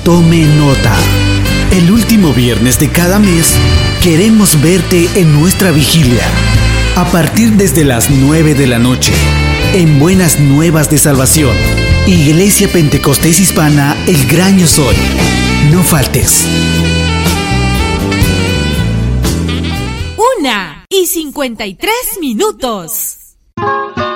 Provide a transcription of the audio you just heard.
tome nota. El último viernes de cada mes queremos verte en nuestra vigilia. A partir desde las 9 de la noche, en Buenas Nuevas de Salvación, Iglesia Pentecostés Hispana El Gran Yo Soy. No faltes. 1:53.